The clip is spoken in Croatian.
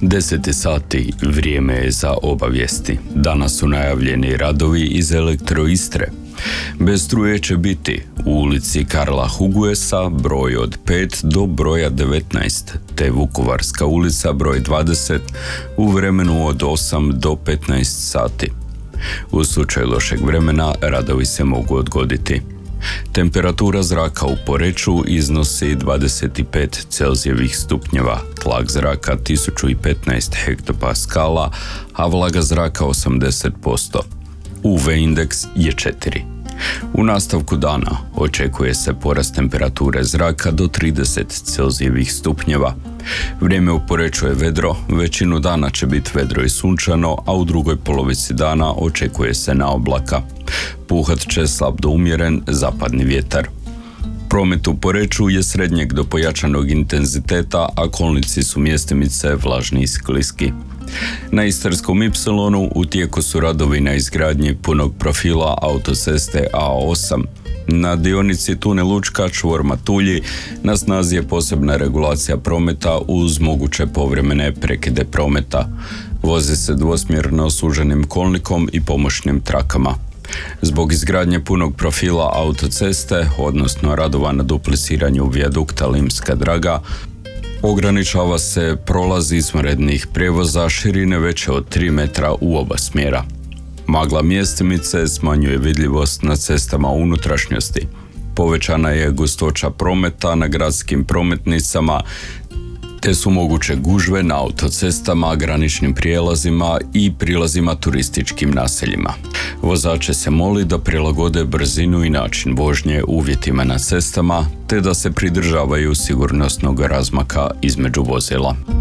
10 sati, vrijeme je za obavijesti. Danas su najavljeni radovi iz Elektroistre. Bez struje će biti u ulici Karla Huguesa broj od 5 do broja 19, te Vukovarska ulica broj 20 u vremenu od 8 do 15 sati. U slučaju lošeg vremena radovi se mogu odgoditi. Temperatura zraka u Poreču iznosi 25 Celzijevih stupnjeva, tlak zraka 1015 hektopaskala, a vlaga zraka 80%. UV indeks je 4. U nastavku dana očekuje se porast temperature zraka do 30 Celzijevih stupnjeva. Vrijeme u Poreču je vedro, većinu dana će biti vedro i sunčano, a u drugoj polovici dana očekuje se na oblaka. Puhat će slab do umjeren zapadni vjetar. Promet u Poreču je srednjeg do pojačanog intenziteta, a kolnici su mjestimice vlažni i skliski. Na Istarskom Ipsilonu u tijeku su radovi na izgradnji punog profila autoceste A8. Na dionici Tunel Učka čvor Matulji na snazi je posebna regulacija prometa uz moguće povremene prekide prometa. Vozi se dvosmjerno suženim kolnikom i pomoćnim trakama. Zbog izgradnje punog profila autoceste, odnosno radova na dupliciranju vijadukta Limska Draga, ograničava se prolaz izvanrednih prijevoza širine veće od 3 metra u oba smjera. Magla mjestimice smanjuje vidljivost na cestama u unutrašnjosti. Povećana je gustoća prometa na gradskim prometnicama, te su moguće gužve na autocestama, graničnim prijelazima i prilazima turističkim naseljima. Vozače se moli da prilagode brzinu i način vožnje uvjetima na cestama, te da se pridržavaju sigurnosnog razmaka između vozila.